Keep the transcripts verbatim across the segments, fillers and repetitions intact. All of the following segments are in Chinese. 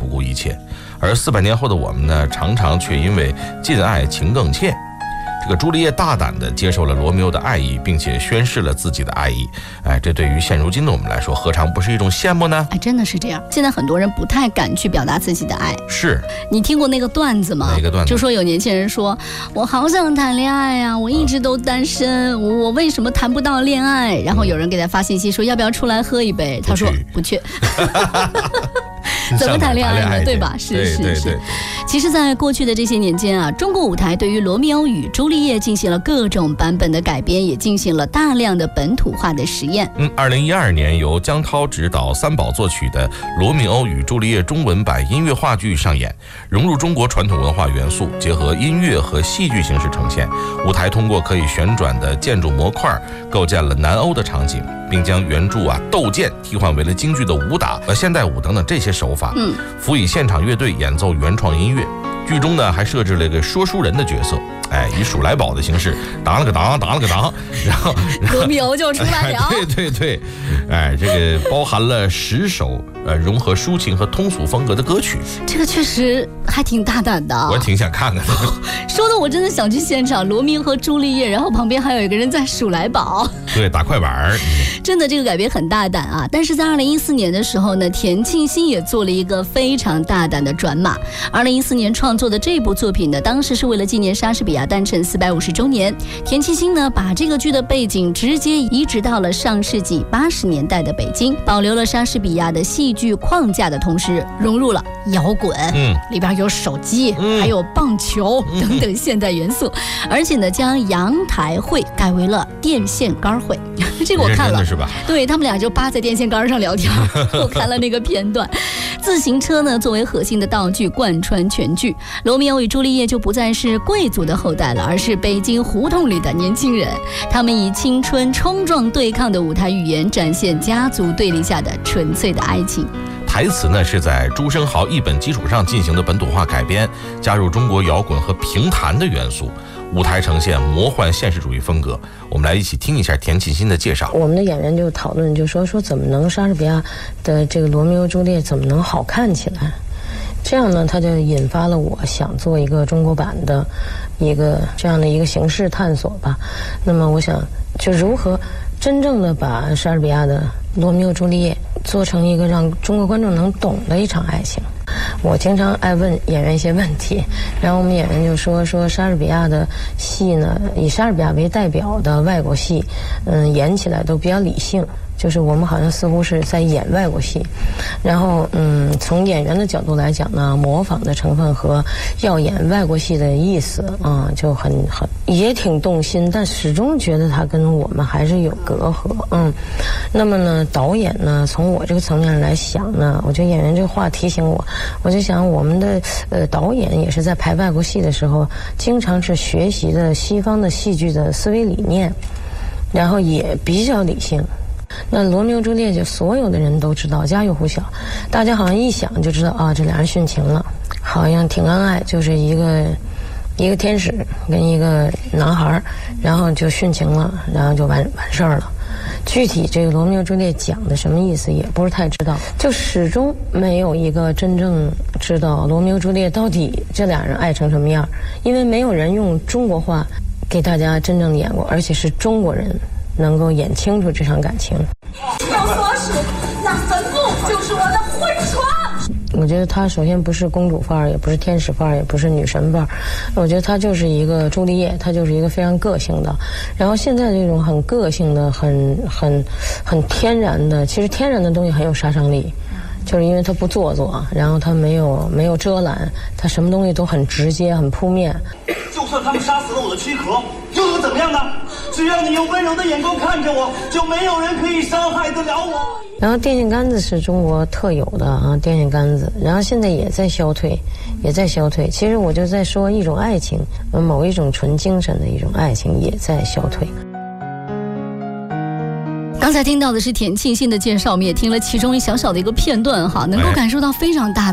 顾一切。而四百年后的我们呢，常常却因为近爱情更怯。这个朱丽叶大胆地接受了罗密欧的爱意，并且宣示了自己的爱意。哎，这对于现如今的我们来说，何尝不是一种羡慕呢？ 哎，真的是这样。现在很多人不太敢去表达自己的爱。 是。 你听过那个段子吗？ 哪个段子？ 就说有年轻人说，我好想谈恋爱呀、啊，我一直都单身，嗯、我为什么谈不到恋爱？然后有人给他发信息说，要不要出来喝一杯？他说不去。怎么谈恋爱呢？对吧？是是是。其实，在过去的这些年间啊，中国舞台对于《罗密欧与朱丽叶》进行了各种版本的改编，也进行了大量的本土化的实验。 嗯，二零一二年由姜涛执导、三宝作曲的《罗密欧与朱丽叶》中文版音乐话剧上演，融入中国传统文化元素，结合音乐和戏剧形式呈现。舞台通过可以旋转的建筑模块，构建了南欧的场景，并将原著啊斗剑替换为了京剧的武打、呃现代舞等等这些手法， 嗯， 辅以现场乐队演奏原创音乐。剧中呢还设置了一个说书人的角色，哎，以数来宝的形式，当了个当，当了个当，然后罗密欧就出来了。 对对对，哎，这个包含了十首呃融合抒情和通俗风格的歌曲。 这个确实还挺大胆的， 我挺想看看的。 说的我真的想去现场，罗密欧和朱丽叶，然后旁边还有一个人在数来宝， 对，打快板。 真的这个改编很大胆啊！但是在二零一四年的时候呢，田沁鑫也做了一个非常大胆的转码。二零一四年创做的这部作品呢，当时是为了纪念莎士比亚诞辰四百五十周年。田沁鑫呢，把这个剧的背景直接移植到了上世纪八十年代的北京，保留了莎士比亚的戏剧框架的同时，融入了摇滚， 嗯， 里边有手机， 嗯、 还有棒球、嗯、等等现代元素，而且呢，将阳台会改为了电线杆会。这个我看了， 是吧？ 对，他们俩就扒在电线杆上聊天。我看了那个片段。自行车呢作为核心的道具贯穿全剧，罗密欧与朱丽叶就不再是贵族的后代了，而是北京胡同里的年轻人。他们以青春冲撞对抗的舞台语言，展现家族对立下的纯粹的爱情。 台词呢是在朱生豪译本基础上进行的本土化改编，加入中国摇滚和评弹的元素，舞台呈现魔幻现实主义风格。我们来一起听一下田沁鑫的介绍。 我们的演员就讨论，就说说怎么能莎士比亚的这个罗密欧朱丽叶怎么能好看起来？这样呢，他就引发了我想做一个中国版的一个这样的一个形式探索吧。那么我想就如何真正的把莎士比亚的罗密欧朱丽叶做成一个让中国观众能懂的一场爱情。我经常爱问演员一些问题，然后我们演员就说说莎士比亚的戏呢，以莎士比亚为代表的外国戏，嗯，演起来都比较理性，就是我们好像似乎是在演外国戏，然后嗯，从演员的角度来讲呢，模仿的成分和要演外国戏的意思啊、嗯，就很很也挺动心，但始终觉得他跟我们还是有隔阂，嗯。那么呢，导演呢，从我这个层面来想呢，我觉得演员这个话提醒我，我就想我们的呃导演也是在排外国戏的时候，经常是学习的西方的戏剧的思维理念，然后也比较理性。那罗密欧朱丽叶就所有的人都知道，家喻户晓，大家好像一想就知道啊，这俩人殉情了，好像挺恩爱，就是一个一个天使跟一个男孩，然后就殉情了，然后就完完事儿了。具体这个罗密欧朱丽叶讲的什么意思也不是太知道，就始终没有一个真正知道罗密欧朱丽叶到底这俩人爱成什么样，因为没有人用中国话给大家真正演过，而且是中国人能够演清楚这场感情。 要说是那坟墓就是我的婚床。 我觉得她首先不是公主范儿，也不是天使范儿，也不是女神范儿，我觉得她就是一个朱丽叶，她就是一个非常个性的。然后现在这种很个性的、很很很天然的，其实天然的东西很有杀伤力，就是因为它不做作，然后它没有没有遮拦，它什么东西都很直接、很扑面。 就算他们杀死了我的躯壳，又能怎么样呢？只要你用温柔的眼光看着我，就没有人可以伤害得了我。 然后电线杆子是中国特有的啊，电线杆子，然后现在也在消退，也在消退。其实我就在说一种爱情，某一种纯精神的一种爱情也在消退。 刚才听到的是田沁鑫的介绍，我们也听了其中一小小的一个片段哈，能够感受到非常大胆。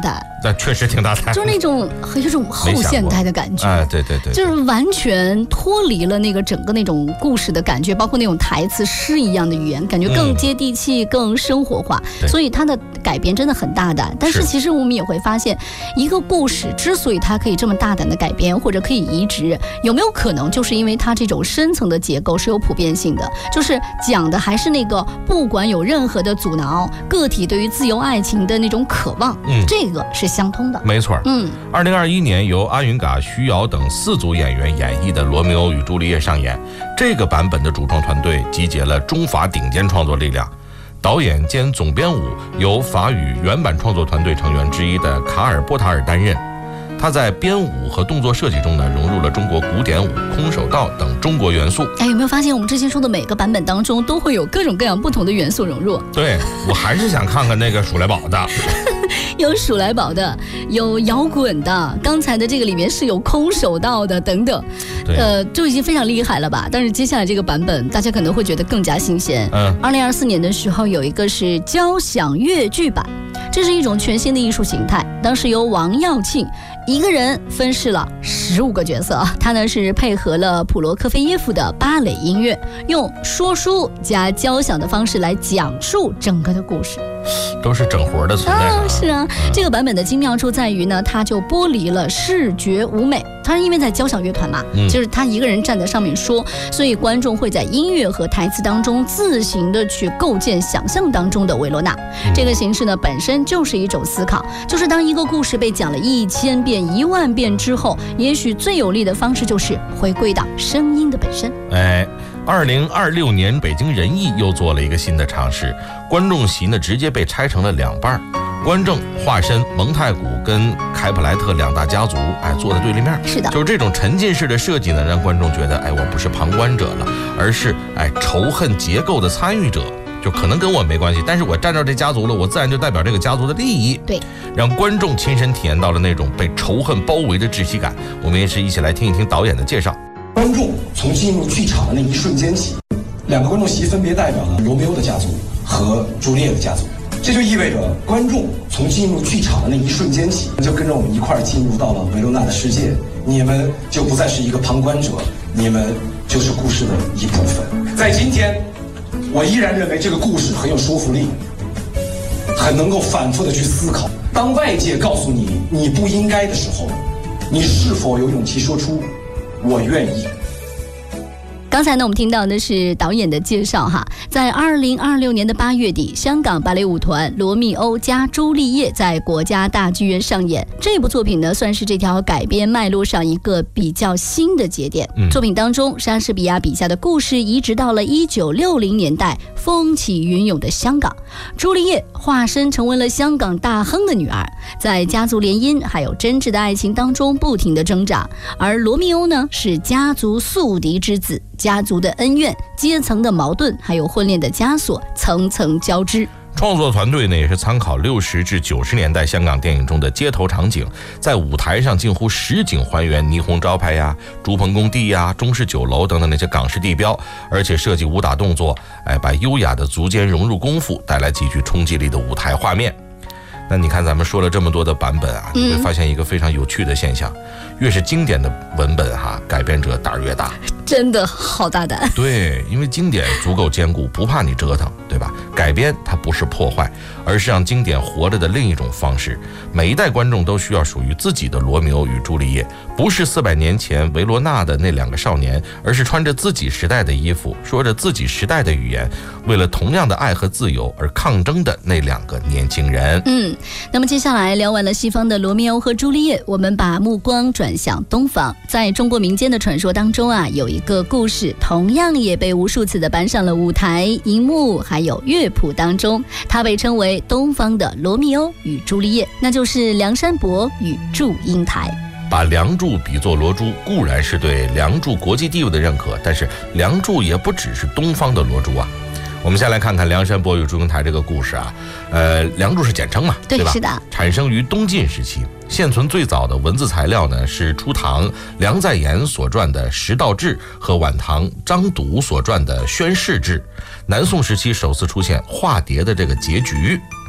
那确实挺大胆， 就那种有种后现代的感觉。 哎，对对 对, 对， 就是完全脱离了那个整个那种故事的感觉，包括那种台词诗一样的语言，感觉更接地气、嗯、更生活化。所以它的改编真的很大胆。但是其实我们也会发现，一个故事之所以它可以这么大胆的改编，或者可以移植，有没有可能就是因为它这种深层的结构是有普遍性的，就是讲的还是那个不管有任何的阻挠，个体对于自由爱情的那种渴望，嗯，这个是相通的。 没错， 嗯， 二零二一年由阿云嘎、徐瑶等四组演员演绎的《罗密欧与朱丽叶》上演，这个版本的主创团队集结了中法顶尖创作力量。导演兼总编舞由法语原版创作团队成员之一的卡尔波塔尔担任。他在编舞和动作设计中呢，融入了中国古典舞、空手道等中国元素。 哎，有没有发现我们之前说的每个版本当中都会有各种各样不同的元素融入？ 对，我还是想看看那个鼠来宝的。 有鼠来宝的，有摇滚的，刚才的这个里面是有空手道的等等，呃，就已经非常厉害了吧？但是接下来这个版本，大家可能会觉得更加新鲜。嗯，二零二四年的时候有一个是交响乐剧版，这是一种全新的艺术形态。当时由王耀庆一个人分饰了十五个角色，他呢是配合了普罗科菲耶夫的芭蕾音乐，用说书加交响的方式来讲述整个的故事。 都是整活的存在啊！ 是啊，嗯、这个版本的精妙处在于呢，它就剥离了视觉舞美。它因为在交响乐团嘛，嗯、就是他一个人站在上面说，所以观众会在音乐和台词当中自行的去构建想象当中的维罗纳。嗯、这个形式呢本身就是一种思考，就是当一个故事被讲了一千遍、一万遍之后，也许最有力的方式就是回归到声音的本身。 哎。二零二六年，北京人艺又做了一个新的尝试，观众席呢直接被拆成了两半，观众化身蒙太古跟凯普莱特两大家族，哎，坐在对立面。 是的， 就是这种沉浸式的设计呢，让观众觉得，哎，我不是旁观者了，而是哎仇恨结构的参与者。就可能跟我没关系，但是我站到这家族了，我自然就代表这个家族的利益。 对， 让观众亲身体验到了那种被仇恨包围的窒息感。我们也是一起来听一听导演的介绍。 观众从进入剧场的那一瞬间起，两个观众席分别代表了罗密欧的家族和朱丽叶的家族，这就意味着观众从进入剧场的那一瞬间起，就跟着我们一块儿进入到了维罗纳的世界。你们就不再是一个旁观者，你们就是故事的一部分。在今天，我依然认为这个故事很有说服力，很能够反复的去思考。当外界告诉你你不应该的时候，你是否有勇气说出我愿意？ 刚才呢，我们听到的是导演的介绍哈。在二零二六年的八月底，香港芭蕾舞团《罗密欧加朱丽叶》在国家大剧院上演。这部作品呢，算是这条改编脉络上一个比较新的节点。嗯、作品当中，莎士比亚笔下的故事移植到了一九六零年代风起云涌的香港。朱丽叶化身成为了香港大亨的女儿，在家族联姻还有真挚的爱情当中不停的挣扎。而罗密欧呢，是家族宿敌之子。家族的恩怨、阶层的矛盾，还有婚恋的枷锁，层层交织。 创作团队呢也是参考六十至九十年代香港电影中的街头场景，在舞台上近乎实景还原霓虹招牌呀、竹棚工地呀、中式酒楼等等那些港式地标，而且设计武打动作，哎，把优雅的足尖融入功夫，带来极具冲击力的舞台画面。那你看咱们说了这么多的版本啊，你会发现一个非常有趣的现象，越是经典的文本哈，改编者胆儿越大。 真的好大胆。 对，因为经典足够坚固，不怕你折腾，对吧？改编它不是破坏，而是让经典活着的另一种方式。每一代观众都需要属于自己的罗密欧与朱丽叶，不是四百年前维罗纳的那两个少年，而是穿着自己时代的衣服，说着自己时代的语言，为了同样的爱和自由而抗争的那两个年轻人。 嗯，那么接下来聊完了西方的罗密欧和朱丽叶，我们把目光转向东方。在中国民间的传说当中啊，有一个故事同样也被无数次的搬上了舞台、荧幕还有乐谱当中，它被称为东方的罗密欧与朱丽叶，那就是梁山伯与祝英台。 把梁祝比作罗珠，固然是对梁祝国际地位的认可，但是梁祝也不只是东方的罗珠啊。我们先来看看梁山伯与祝英台这个故事啊，呃，梁祝是简称嘛， 对, 对吧？ 是的， 产生于东晋时期，现存最早的文字材料呢是初唐梁在言所撰的《食道志》和晚唐张笃所撰的《宣室志》，南宋时期首次出现化蝶的这个结局。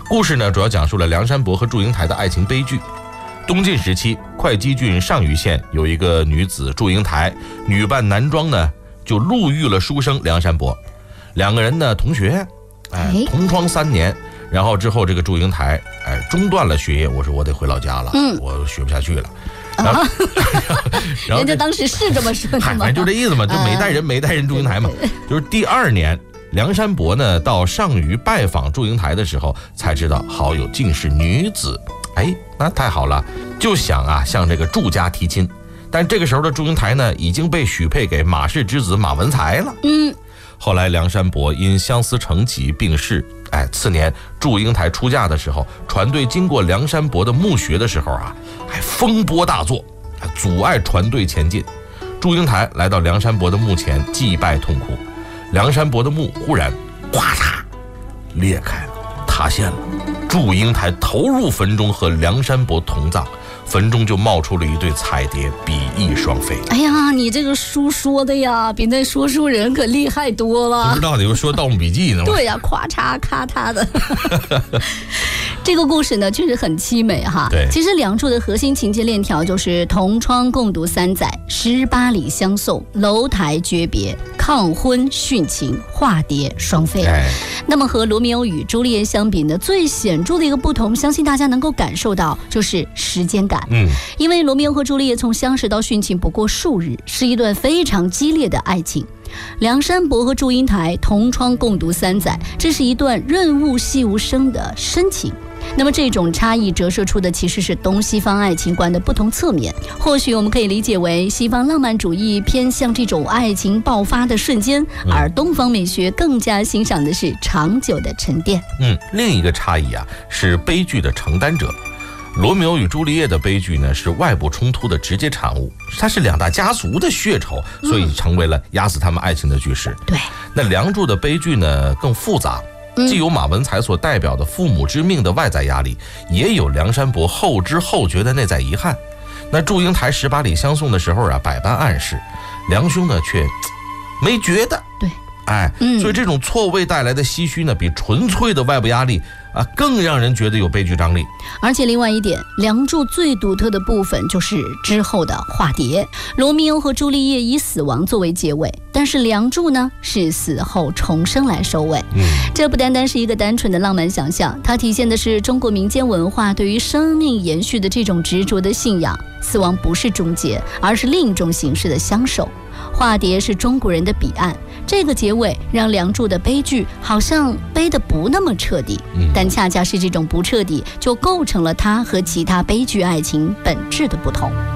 故事呢，主要讲述了梁山伯和祝英台的爱情悲剧。东晋时期，会稽郡上虞县有一个女子祝英台，女扮男装呢，就路遇了书生梁山伯，两个人呢同学，哎，同窗三年。然后之后，这个祝英台哎中断了学业，我说我得回老家了，嗯，我学不下去了。然后， 啊、然后人家当时是这么说的吗？ 反正就这意思嘛，就每代人每代人祝英台嘛。就是第二年，梁山伯呢到上虞拜访祝英台的时候，才知道好友竟是女子。哎，那太好了，就想啊向这个祝家提亲。但这个时候的祝英台呢，已经被许配给马氏之子马文才了。嗯。后来梁山伯因相思成疾病逝。哎，次年祝英台出嫁的时候，船队经过梁山伯的墓穴的时候啊，还风波大作，阻碍船队前进。祝英台来到梁山伯的墓前祭拜痛哭，梁山伯的墓忽然咵嚓裂开了，塌陷了。祝英台投入坟中和梁山伯同葬，坟中就冒出了一对彩蝶，比翼双飞。 哎呀，你这个书说的呀，比那说书人可厉害多了。 不知道你们说《盗墓笔记》呢？ 对呀，咵嚓咔嚓的。这个故事呢，确实很凄美哈。 对， 其实《梁祝》的核心情节链条就是同窗共读三载，十八里相送，楼台诀别，抗婚殉情，化蝶双飞。 哎， 那么和罗密欧与朱丽叶相比呢，最显著的一个不同，相信大家能够感受到，就是时间感。嗯，因为罗密欧和朱丽叶从相识到殉情不过数日，是一段非常激烈的爱情。梁山伯和祝英台同窗共读三载，这是一段润物细无声的深情。那么这种差异折射出的其实是东西方爱情观的不同侧面，或许我们可以理解为西方浪漫主义偏向这种爱情爆发的瞬间，而东方美学更加欣赏的是长久的沉淀。 嗯，另一个差异啊是悲剧的承担者。罗密欧与朱丽叶的悲剧呢是外部冲突的直接产物，它是两大家族的血仇，所以成为了压死他们爱情的巨石。 对， 那梁祝的悲剧呢更复杂。既有马文才所代表的父母之命的外在压力，也有梁山伯后知后觉的内在遗憾。那祝英台十八里相送的时候啊，百般暗示，梁兄呢却没觉得。 对， 哎，嗯，所以这种错位带来的唏嘘呢，比纯粹的外部压力啊，更让人觉得有悲剧张力。 而且另外一点，梁祝最独特的部分就是之后的化蝶。罗密欧和朱丽叶以死亡作为结尾，但是梁祝呢是死后重生来收尾。嗯，这不单单是一个单纯的浪漫想象，它体现的是中国民间文化对于生命延续的这种执着的信仰。死亡不是终结，而是另一种形式的相守。化蝶是中国人的彼岸，这个结尾让梁祝的悲剧好像悲得不那么彻底，但恰恰是这种不彻底，就构成了它和其他悲剧爱情本质的不同。